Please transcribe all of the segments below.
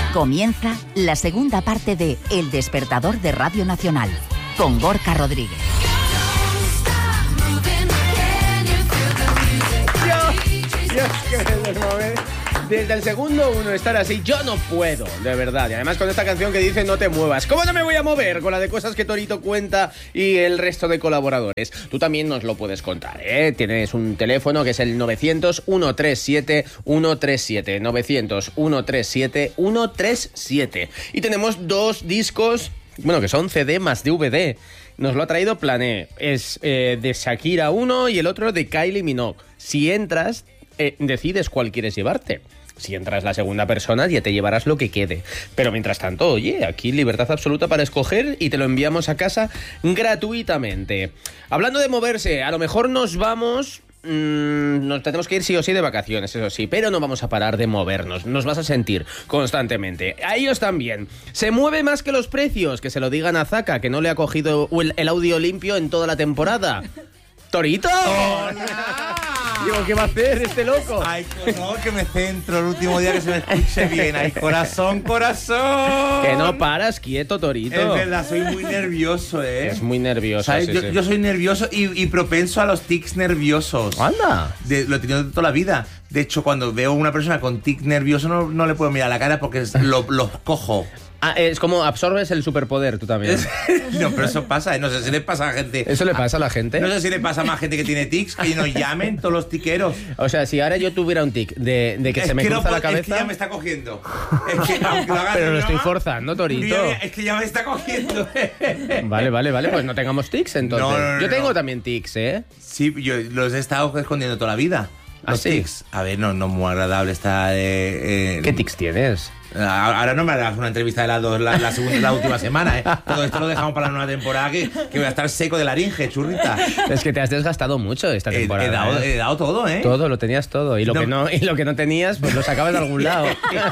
Comienza la segunda parte de El Despertador de Radio Nacional, con Gorka Rodríguez. Desde el segundo uno estar así, yo no puedo, de verdad. Y además con esta canción que dice no te muevas. ¿Cómo no me voy a mover? Con la de cosas que Torito cuenta y el resto de colaboradores. Tú también nos lo puedes contar, ¿eh? Tienes un teléfono que es el 900-137-137. 900-137-137. Y tenemos dos discos, bueno, que son CD más DVD. Nos lo ha traído Plané. Es de Shakira uno y el otro de Kylie Minogue. Si entras, decides cuál quieres llevarte. Si entras la segunda persona, ya te llevarás lo que quede. Pero mientras tanto, oye, aquí libertad absoluta para escoger y te lo enviamos a casa gratuitamente. Hablando de moverse, a lo mejor nos vamos... nos tenemos que ir sí o sí de vacaciones, eso sí, pero no vamos a parar de movernos. Nos vas a sentir constantemente. A ellos también. Se mueve más que los precios. Que se lo digan a Zaka, que no le ha cogido el audio limpio en toda la temporada. ¡Torito! ¡Hola! Digo, ¿qué va a hacer este loco? Ay, no, que me centro el último día, que se me escuche bien. Ay, corazón, corazón. Que no paras quieto, Torito. Es verdad, soy muy nervioso, ¿eh? Es muy nervioso, ¿sabes? sí, Yo soy nervioso y propenso a los tics nerviosos. ¡Anda! Lo he tenido toda la vida. De hecho, cuando veo a una persona con tic nervioso, no le puedo mirar la cara porque lo cojo. Ah, es como absorbes el superpoder, tú también. No, pero eso pasa, no sé si le pasa a gente. ¿Eso le pasa a la gente? No sé si le pasa a más gente que tiene tics, que nos llamen todos los tiqueros. O sea, si ahora yo tuviera un tic de que se me cruza la cabeza... Es que ya me está cogiendo. Es que, aunque lo haga pero lo broma, estoy forzando, Torito. Es que ya me está cogiendo. Vale, pues no tengamos tics entonces. No. Yo tengo también tics, ¿eh? Sí, yo los he estado escondiendo toda la vida. Los ¿sí? tics. A ver, no muy agradable está... ¿Qué tics tienes? Ahora no me harás una entrevista de las dos la última semana, ¿eh? Todo esto lo dejamos para la nueva temporada, que voy a estar seco de laringe, churrita. Es que te has desgastado mucho esta temporada. He dado todo, ¿eh? Todo, lo tenías todo. Y lo que no tenías, pues lo sacabas de algún lado.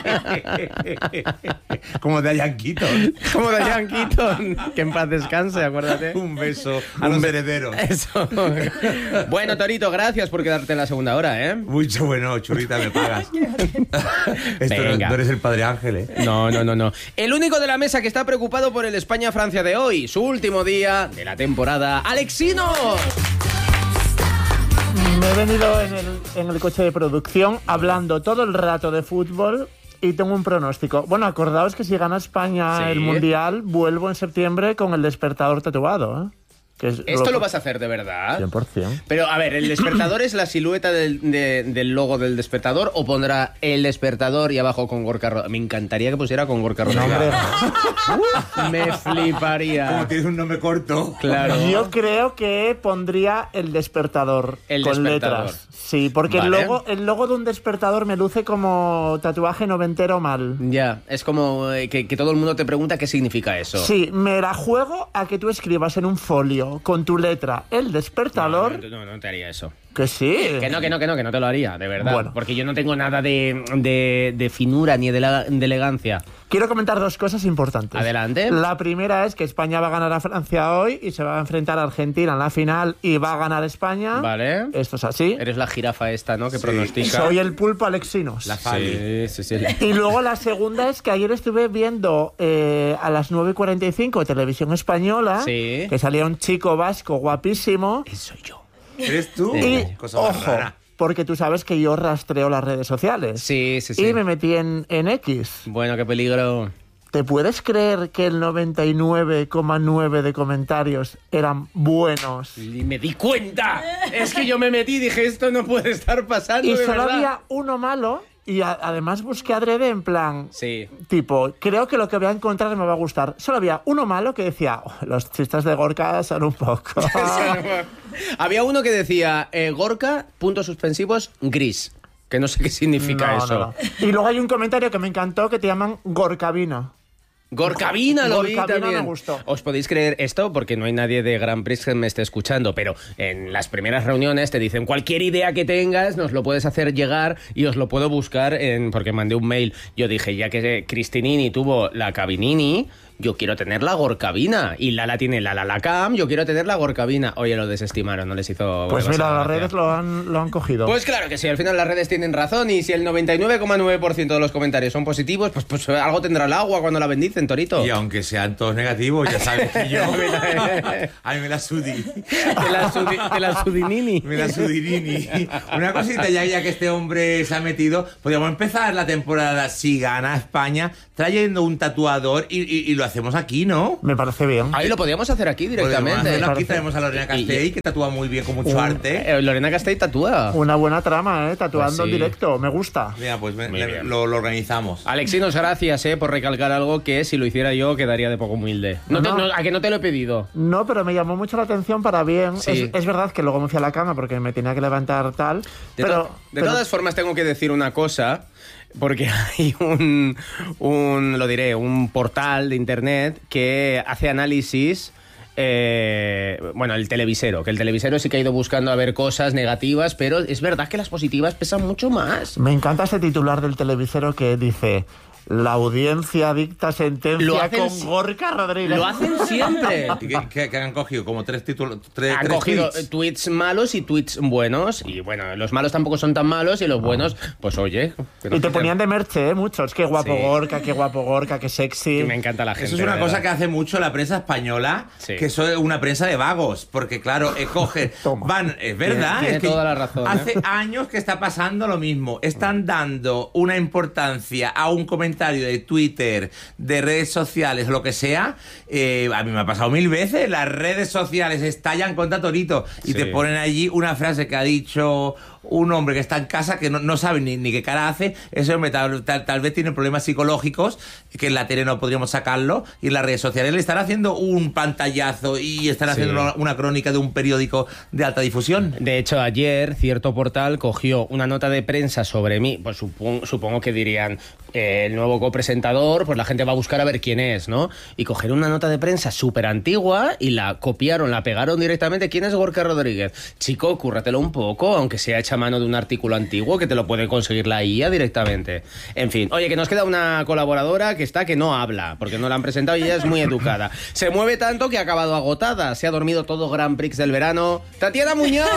Como de Diane Keaton. Como de Diane Keaton. Que en paz descanse, acuérdate. Un beso a los herederos. Eso. Bueno, Torito, gracias por quedarte en la segunda hora, ¿eh? Mucho bueno, churrita, me pagas. Venga. No eres el padre Ángel, ¿eh? No. El único de la mesa que está preocupado por el España-Francia de hoy, su último día de la temporada, Alexino. Me he venido en el coche de producción hablando todo el rato de fútbol y tengo un pronóstico. Bueno, acordaos que si gana España el Mundial, vuelvo en septiembre con el despertador tatuado, ¿eh? ¿Esto lo vas a hacer de verdad? 100%. Pero, a ver, ¿el despertador es la silueta del logo del despertador o pondrá el despertador y abajo con Gorka Rodríguez? Me encantaría que pusiera con Gorka Rodríguez. Me fliparía. Como tienes un nombre corto. Claro. Yo creo que pondría el despertador con letras. Sí, porque vale. el logo de un despertador me luce como tatuaje noventero mal. Ya, es como que todo el mundo te pregunta qué significa eso. Sí, me la juego a que tú escribas en un folio con tu letra el despertador. No te haría eso. Que sí. Que no te lo haría, de verdad. Bueno. Porque yo no tengo nada de finura ni de elegancia. Quiero comentar dos cosas importantes. Adelante. La primera es que España va a ganar a Francia hoy y se va a enfrentar a Argentina en la final y va a ganar España. Vale. Esto es así. Eres la jirafa esta, ¿no? Que pronostica. Soy el pulpo Alexinos. La Fali. Sí. Y luego la segunda es que ayer estuve viendo a las 9:45 Televisión Española, que salía un chico vasco guapísimo. Soy yo. ¿Eres tú? Y, Cosa ojo, rara. porque tú sabes que yo rastreo las redes sociales. Sí. Y me metí en X. Bueno, qué peligro. ¿Te puedes creer que el 99,9 de comentarios eran buenos? Y me di cuenta. Es que yo me metí y dije, esto no puede estar pasando, Y de solo verdad. había uno malo. Y además busqué adrede en plan... Sí. Tipo, creo que lo que voy a encontrar me va a gustar. Solo había uno malo que decía, los chistes de Gorka son un poco... Había uno que decía, Gorka, puntos suspensivos, gris. Que no sé qué significa eso. No. Y luego hay un comentario que me encantó que te llaman Gorkavina. Gorkavina lo vi Gorkavina también. me gustó. Os podéis creer esto porque no hay nadie de Grand Prix que me esté escuchando, pero en las primeras reuniones te dicen cualquier idea que tengas nos lo puedes hacer llegar y os lo puedo buscar porque mandé un mail. Yo dije, ya que Cristinini tuvo la Cabinini, yo quiero tener la Gorkabina. Y Lala tiene la Cam, yo quiero tener la Gorkabina. Oye, lo desestimaron, no les hizo... Pues mira, las gracia. redes lo han cogido. Pues claro que sí, al final las redes tienen razón y si el 99,9% de los comentarios son positivos, pues algo tendrá el agua cuando la bendicen, Torito. Y aunque sean todos negativos, ya sabes que yo... a mí me la sudí. De la Sudinini. Me la sudirini. Una cosita ya que este hombre se ha metido, podríamos empezar la temporada, si gana España, trayendo un tatuador y lo hacemos aquí, ¿no? Me parece bien. Ahí lo podríamos hacer aquí directamente. Podemos hacerlo aquí, Parece. traemos a Lorena Castell, que tatúa muy bien, con mucho arte. Lorena Castell tatúa. Una buena trama, tatuando Pues sí. en directo. Me gusta. Mira, pues Muy bien. lo organizamos. Alexinos, gracias por recalcar algo que si lo hiciera yo quedaría de poco humilde. No. ¿A que no te lo he pedido? No, pero me llamó mucho la atención para bien. Sí. Es verdad que luego me fui a la cama porque me tenía que levantar tal. De pero todas formas tengo que decir una cosa, porque hay un portal de internet que hace análisis. Bueno, el televisero sí que ha ido buscando a ver cosas negativas, pero es verdad que las positivas pesan mucho más. me encanta este titular del televisero que dice: la audiencia dicta Lo sentencia hacen con si- Gorka Rodríguez. Lo hacen siempre. ¿Y qué han cogido? Como tres títulos. Han cogido tweets malos y tweets buenos, y bueno, los malos tampoco son tan malos y los buenos, pues oye. que no Y te quiten- ponían de merche, muchos. Qué guapo Sí. Gorka, qué sexy. que me encanta la gente. Eso es una de cosa verdad. que hace mucho la prensa española, Sí. que es una prensa de vagos, porque claro, cogen, Toma. es verdad, Tiene es que toda la razón, hace años que está pasando lo mismo, están dando una importancia a un comentario de Twitter, de redes sociales, lo que sea, a mí me ha pasado 1000 veces, las redes sociales estallan contra Torito y Sí. te ponen allí una frase que ha dicho un hombre que está en casa que no sabe ni qué cara hace. Ese hombre tal vez tiene problemas psicológicos que en la tele no podríamos sacarlo, y en las redes sociales le están haciendo un pantallazo y están Sí. haciendo una crónica de un periódico de alta difusión. De hecho, ayer cierto portal cogió una nota de prensa sobre mí, pues supongo que dirían el nuevo copresentador, pues la gente va a buscar a ver quién es, ¿no? Y cogieron una nota de prensa súper antigua y la copiaron, la pegaron directamente. ¿Quién es Gorka Rodríguez? Chico, cúrratelo un poco, aunque sea hecha a mano de un artículo antiguo que te lo puede conseguir la IA directamente. En fin, oye, que nos queda una colaboradora que no habla, porque no la han presentado y ella es muy educada. Se mueve tanto que ha acabado agotada, se ha dormido todo Grand Prix del verano. ¡Tatiana Muñoz!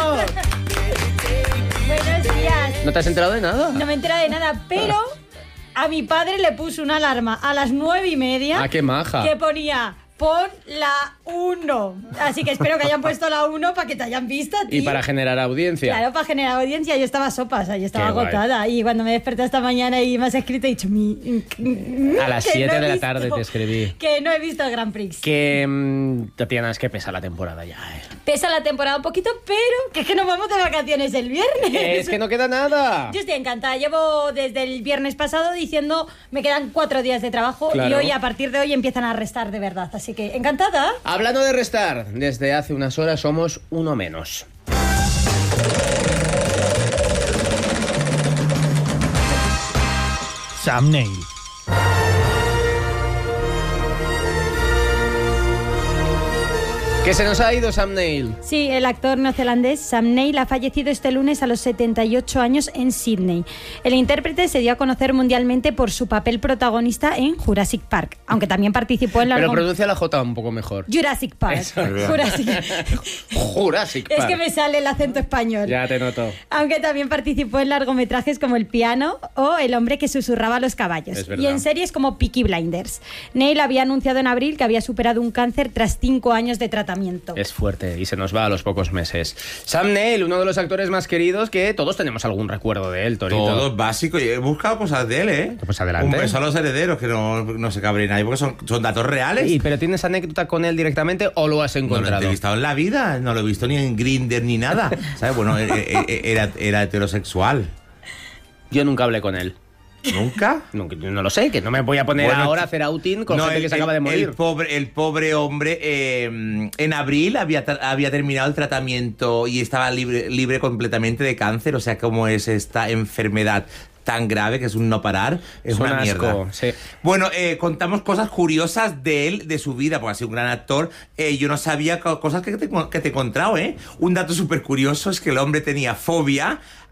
Buenos días. ¿No te has enterado de nada? No me he enterado de nada, pero a mi padre le puso una alarma a las 9:30. Ah, qué maja. Que ponía: pon la 1. Así que espero que hayan puesto la 1 para que te hayan visto a ti. Y para generar audiencia. Claro, para generar audiencia. Yo estaba sopa, o sea, yo estaba Qué guay. agotada. Y cuando me desperté esta mañana y me has escrito, he dicho: A las que 7 no he de la visto- tarde te escribí. Que no he visto el Grand Prix. Que, Tatiana, es que pesa la temporada ya, Pesa la temporada un poquito, pero que es que nos vamos de vacaciones el viernes. Es que no queda nada. Yo estoy encantada. Llevo desde el viernes pasado diciendo me quedan 4 días de trabajo Claro. y hoy, a partir de hoy, empiezan a restar de verdad. Así que encantada. Hablando de restar, desde hace unas horas somos uno menos. Sam Neill. Que se nos ha ido Sam Neill. Sí, el actor neozelandés Sam Neill ha fallecido este lunes a los 78 años en Sydney. El intérprete se dio a conocer mundialmente por su papel protagonista en Jurassic Park, aunque también participó en la Pero pronuncia la J un poco mejor. Jurassic Park. Eso. Jurassic Es Park. que me sale el acento español. Ya te noto. Aunque también participó en largometrajes como El piano o El hombre que susurraba a los caballos. Es verdad. Y en series como Peaky Blinders. Neil había anunciado en abril que había superado un cáncer tras 5 años de tratamiento. Es fuerte y se nos va a los pocos meses. Sam Neill, uno de los actores más queridos que todos tenemos algún recuerdo de él, Torito. Todo es básico, y he buscado cosas de él, ¿eh? Pues adelante. Un beso a los herederos, que no se cabre nadie, porque son datos reales. ¿Y pero tienes anécdota con él directamente o lo has No lo he encontrado? entrevistado en la vida, no lo he visto ni en Grindr ni nada. ¿Sabes? Bueno, era heterosexual. Yo nunca hablé con él. ¿Nunca? No lo sé, que no me voy a poner Bueno, ahora a hacer outing con gente que se acaba de morir. El pobre hombre en abril había terminado el tratamiento y estaba libre completamente de cáncer. O sea, ¿cómo es esta enfermedad tan grave que es un no parar? Es un una asco, mierda. sí. Bueno, contamos cosas curiosas de él, de su vida, porque ha sido un gran actor. Yo no sabía cosas que te he encontrado, ¿eh? Un dato súper curioso es que el hombre tenía fobia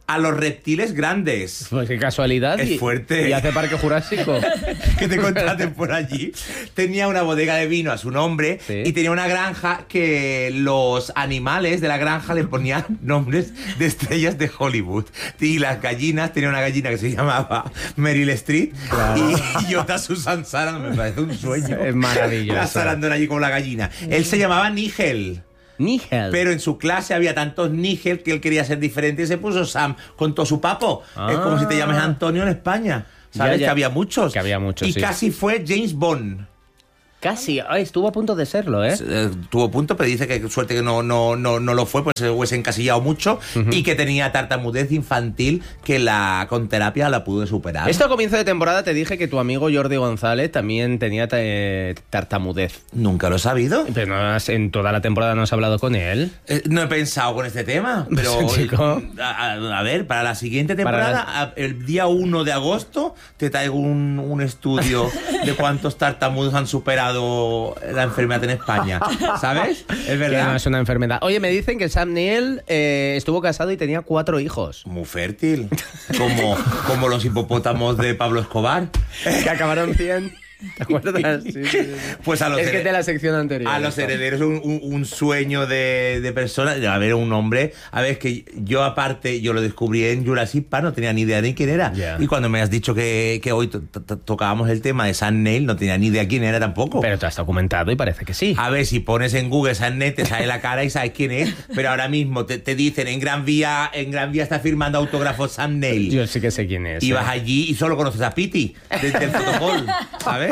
a los reptiles grandes. Pues qué casualidad. Es fuerte. Y hace Parque Jurásico. Que te contraten por allí. Tenía una bodega de vino a su nombre y tenía una granja que los animales de la granja le ponían nombres de estrellas de Hollywood. Y las gallinas, tenía una gallina que se llamaba Meryl Streep y otra Susan Sarandon. Me parece un sueño. Es maravilloso. La Sarandon allí como la gallina. Él se llamaba Nigel. Pero en su clase había tantos Nigel que él quería ser diferente y se puso Sam con todo su papo. Es como si te llames Antonio en España. ¿Sabes? Que había muchos. Y casi fue James Bond. Casi, estuvo a punto de serlo, ¿eh? Estuvo a punto, pero dice que suerte que no lo fue, pues se hubiese encasillado mucho y que tenía tartamudez infantil que con terapia la pudo superar. Esto a comienzo de temporada te dije que tu amigo Jordi González también tenía tartamudez. Nunca lo he sabido. Pero en toda la temporada no has hablado con él. No he pensado con este tema, pero chico. A ver, para la siguiente temporada, el día 1 de agosto, te traigo un estudio de cuántos tartamudos han superado la enfermedad en España, ¿sabes? Es verdad. Que no es una enfermedad. Oye, me dicen que Sam Neill estuvo casado y tenía 4 hijos. Muy fértil. Como los hipopótamos de Pablo Escobar. Que acabaron 100. ¿Te acuerdas? Sí. Pues a los es que de la sección anterior. A los herederos un sueño de personas. A ver, un hombre. A ver, es que yo aparte, yo lo descubrí en Jurassic Park, no tenía ni idea de quién era. Y cuando me has dicho que hoy tocábamos el tema de Sam Neill, no tenía ni idea quién era tampoco. Pero te has documentado y parece que sí. A ver, si pones en Google Sam Neill, te sale la cara y sabes quién es. Pero ahora mismo te dicen, en Gran Vía está firmando autógrafos Sam Neill. Yo sí que sé quién es. Y vas allí y solo conoces a Piti del protocolo, ¿sabes?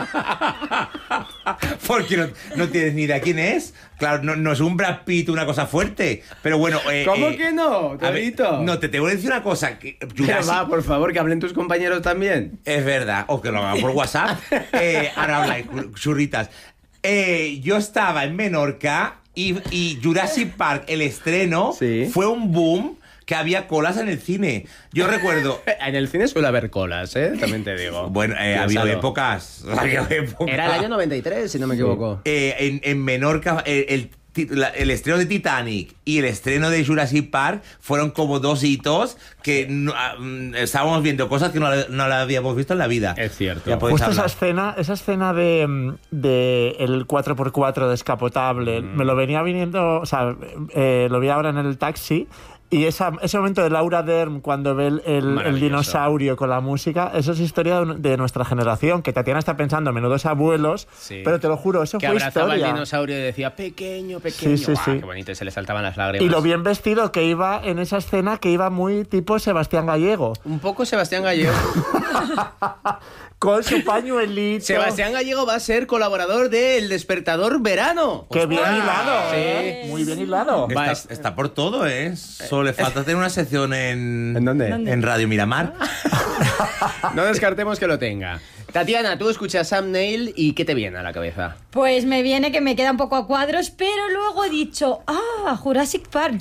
Porque no tienes ni idea quién es. Claro, no es un Brad Pitt, una cosa fuerte. Pero bueno. ¿Cómo que no, Torito? No, te voy a decir una cosa. Pero va, por favor, que hablen tus compañeros también. Es verdad. O que lo hagan por WhatsApp. Ahora habláis, churritas. Yo estaba en Menorca y Jurassic Park, el estreno, fue un boom. Que había colas en el cine. Yo recuerdo... En el cine suele haber colas, también te digo. Bueno, había épocas. Era el año 93, si no me equivoco. En Menorca, el estreno de Titanic y el estreno de Jurassic Park fueron como 2 hitos que estábamos viendo cosas que no la habíamos visto en la vida. Es cierto. Justo esa escena de el 4x4 descapotable, me lo venía viniendo, o sea, lo vi ahora en el taxi. Y ese momento de Laura Dern cuando ve el dinosaurio con la música, eso es historia de nuestra generación, que Tatiana está pensando, menudos abuelos, pero te lo juro, eso que fue abrazaba historia. al dinosaurio y decía, pequeño. Sí. Qué bonito, y se le saltaban las lágrimas. Y lo bien vestido que iba en esa escena, que iba muy tipo Sebastián Gallego. Un poco Sebastián Gallego. Con su pañuelito. Sebastián Gallego va a ser colaborador de El Despertador Verano. ¡Qué bien hilado! Sí. Muy bien hilado. Está por todo, ¿eh? Solo le falta tener una sección ¿En dónde? En Radio Miramar. No descartemos que lo tenga. Tatiana, tú escuchas Sam Neill y ¿qué te viene a la cabeza? Pues me viene que me queda un poco a cuadros, pero luego he dicho, Jurassic Park.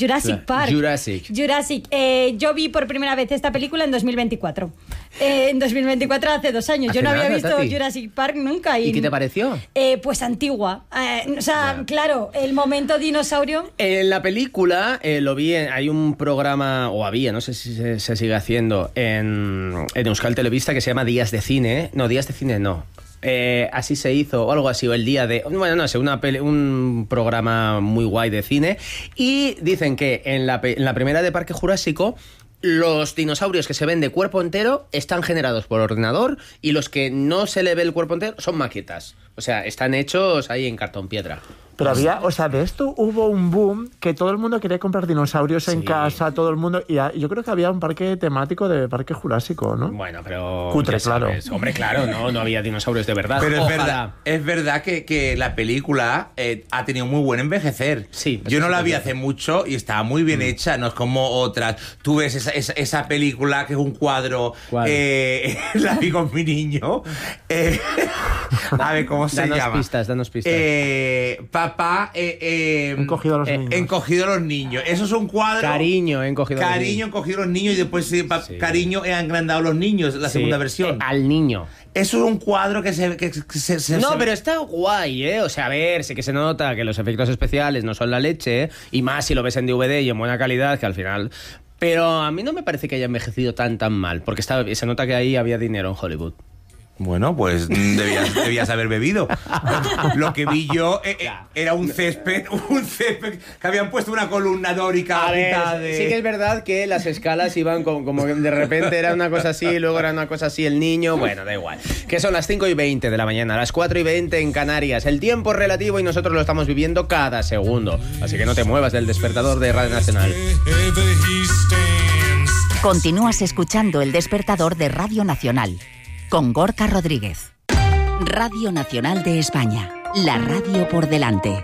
Yo vi por primera vez esta película en 2024. En 2024, hace 2 años. Yo no había visto Jurassic Park nunca. ¿Y qué te pareció? Pues antigua. Claro, el momento dinosaurio. En la película lo vi, hay un programa, o había, no sé si se sigue haciendo, en Euskal Telebista que se llama Días de Cine. No, Días de Cine no. Así se hizo, o algo así, o el día de... Bueno, no sé, un programa muy guay de cine. Y dicen que en la primera de Parque Jurásico, los dinosaurios que se ven de cuerpo entero están generados por ordenador y los que no se le ve el cuerpo entero son maquetas. O sea, están hechos ahí en cartón piedra. Pero había, o sea, de esto hubo un boom que todo el mundo quería comprar dinosaurios en casa, todo el mundo. Y yo creo que había un parque temático de Parque Jurásico, ¿no? Bueno, pero. Cutre, claro. Hombre, claro, no había dinosaurios de verdad. Pero es verdad que la película ha tenido muy buen envejecer. Sí. Yo no la vi hace mucho y estaba muy bien hecha, no es como otras. Tú ves esa película que es un cuadro. La vi con mi niño. A ver, ¿cómo se llama? Danos pistas. Papá encogido a los niños. Encogido a los niños. Eso es un cuadro. Cariño, encogido a los niños. Cariño, encogido a los niños y después Cariño, he agrandado a los niños, la segunda versión. Al niño. Eso es un cuadro que se No, pero está guay, ¿eh? O sea, a ver, sí que se nota que los efectos especiales no son la leche, y más si lo ves en DVD y en buena calidad, que al final... Pero a mí no me parece que haya envejecido tan mal, porque se nota que ahí había dinero en Hollywood. Bueno, pues debías haber bebido. Lo que vi yo era un césped que habían puesto una columna dórica a mitad de... Sí que es verdad que las escalas iban como que de repente era una cosa así, luego era una cosa así el niño. Bueno, da igual. Que son las 5:20 de la mañana, las 4:20 en Canarias. El tiempo es relativo y nosotros lo estamos viviendo cada segundo. Así que no te muevas del despertador de Radio Nacional. Continúas escuchando El Despertador de Radio Nacional con Gorka Rodríguez. Radio Nacional de España, la radio por delante.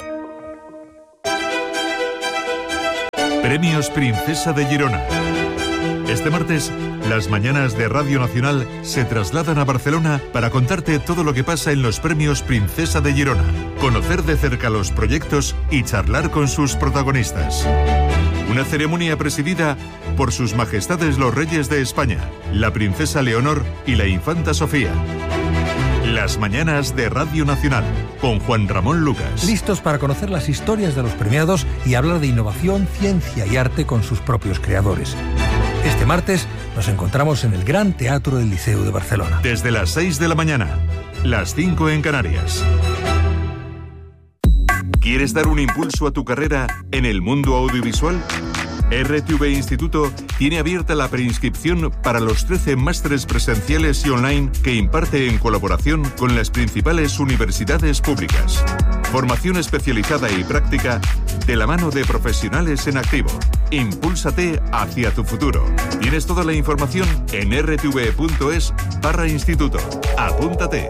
Premios Princesa de Girona. Este martes, las mañanas de Radio Nacional se trasladan a Barcelona para contarte todo lo que pasa en los Premios Princesa de Girona, conocer de cerca los proyectos y charlar con sus protagonistas. Una ceremonia presidida por sus majestades los reyes de España, la princesa Leonor y la infanta Sofía. Las mañanas de Radio Nacional, con Juan Ramón Lucas. Listos para conocer las historias de los premiados y hablar de innovación, ciencia y arte con sus propios creadores. Este martes nos encontramos en el Gran Teatro del Liceu de Barcelona. Desde las 6 de la mañana, las 5 en Canarias. ¿Quieres dar un impulso a tu carrera en el mundo audiovisual? RTV Instituto tiene abierta la preinscripción para los 13 másteres presenciales y online que imparte en colaboración con las principales universidades públicas. Formación especializada y práctica de la mano de profesionales en activo. Impúlsate hacia tu futuro. Tienes toda la información en rtv.es/instituto. Apúntate.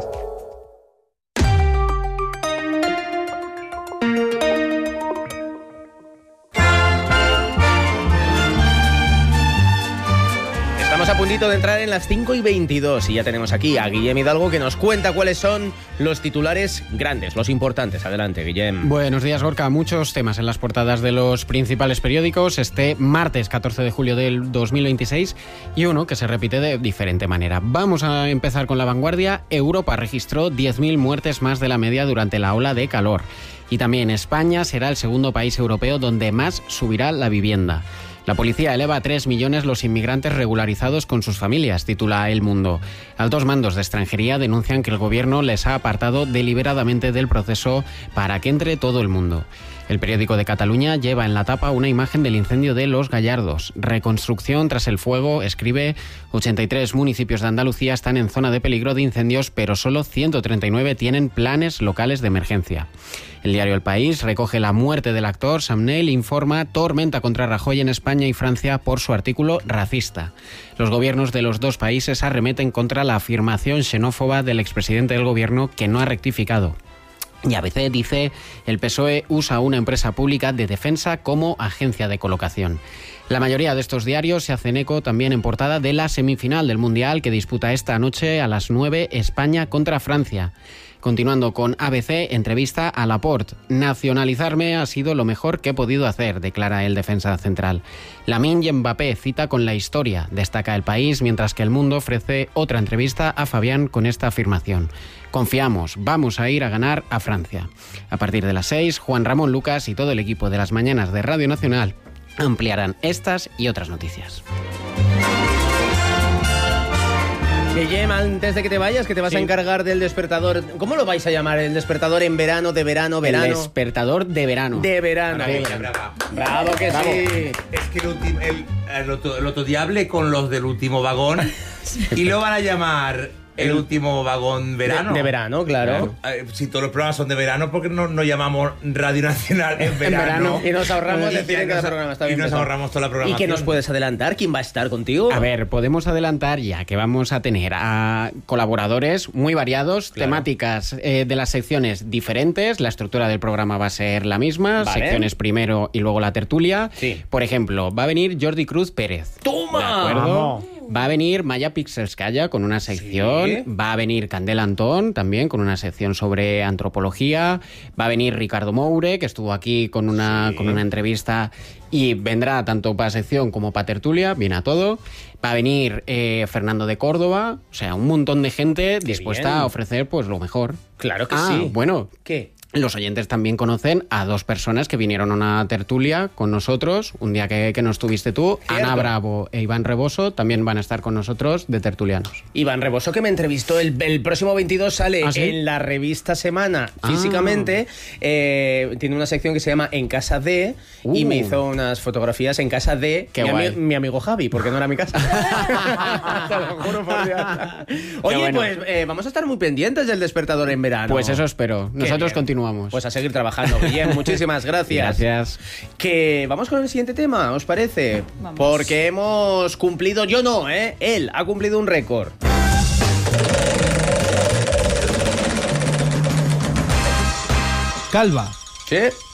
Estamos a puntito de entrar en las 5:22 y ya tenemos aquí a Guillem Hidalgo que nos cuenta cuáles son los titulares grandes, los importantes. Adelante, Guillem. Buenos días, Gorka. Muchos temas en las portadas de los principales periódicos este martes 14 de julio del 2026 y uno que se repite de diferente manera. Vamos a empezar con La Vanguardia. Europa registró 10.000 muertes más de la media durante la ola de calor. Y también España será el segundo país europeo donde más subirá la vivienda. La policía eleva a 3 millones los inmigrantes regularizados con sus familias, titula El Mundo. Altos mandos de extranjería denuncian que el gobierno les ha apartado deliberadamente del proceso para que entre todo el mundo. El periódico de Cataluña lleva en la tapa una imagen del incendio de Los Gallardos. Reconstrucción tras el fuego, escribe, 83 municipios de Andalucía están en zona de peligro de incendios, pero solo 139 tienen planes locales de emergencia. El diario El País recoge la muerte del actor. Sam Neill informa tormenta contra Rajoy en España y Francia por su artículo racista. Los gobiernos de los dos países arremeten contra la afirmación xenófoba del expresidente del gobierno que no ha rectificado. Y ABC dice, el PSOE usa una empresa pública de defensa como agencia de colocación. La mayoría de estos diarios se hacen eco también en portada de la semifinal del Mundial que disputa esta noche a las 9 España contra Francia. Continuando con ABC, entrevista a Laporte. Nacionalizarme ha sido lo mejor que he podido hacer, declara el defensa central. Lamine y Mbappé cita con la historia, destaca El País, mientras que El Mundo ofrece otra entrevista a Fabián con esta afirmación. Confiamos, vamos a ir a ganar a Francia. A partir de las 6, Juan Ramón Lucas y todo el equipo de las mañanas de Radio Nacional ampliarán estas y otras noticias. Guillem, antes de que te vayas, que te vas a encargar del despertador. ¿Cómo lo vais a llamar? ¿El despertador en verano, de verano, verano? El despertador de verano. De verano. Bravo que Bravo. sí. Es que el otro día hablé con los del último vagón y lo van a llamar el último vagón verano. De verano, claro. Si todos los programas son de verano, ¿por qué no llamamos Radio Nacional en verano? Y nos ahorramos decir en cada programa. Está bien y nos pensado. ahorramos toda la programación. ¿Y qué nos puedes adelantar? ¿Quién va a estar contigo? A ver, podemos adelantar ya que vamos a tener a colaboradores muy variados, Claro. temáticas de las secciones diferentes, la estructura del programa va a ser la misma, Vale. secciones primero y luego la tertulia. Sí. Por ejemplo, va a venir Jordi Cruz Pérez. ¡Toma! ¿De acuerdo? Vamos. Va a venir Maya Pixelskaya con una sección, Sí. va a venir Candela Antón también con una sección sobre antropología, va a venir Ricardo Moure, que estuvo aquí con una entrevista y vendrá tanto para sección como para tertulia, viene a todo. Va a venir Fernando de Córdoba, o sea, un montón de gente dispuesta bien. a ofrecer pues lo mejor. Claro que Ah, sí. bueno, ¿Qué? los oyentes también conocen a dos personas que vinieron a una tertulia con nosotros, un día que no estuviste tú. Cierto. Ana Bravo e Iván Reboso también van a estar con nosotros de tertulianos. Iván Reboso, que me entrevistó el próximo 22, sale ¿Ah, sí? en la revista Semana físicamente. Tiene una sección que se llama En Casa de, y me hizo unas fotografías en casa de Qué guay. mi amigo Javi, porque no era mi casa. Te lo juro por Dios. Oye, bueno. pues vamos a estar muy pendientes del despertador en verano. Pues eso espero. Qué Nosotros bien. continuamos. Pues a seguir trabajando. Guillem, muchísimas gracias. Gracias. Que vamos con el siguiente tema, ¿os parece? Vamos. Porque hemos cumplido, yo no, él ha cumplido un récord. Calva. ¿Sí?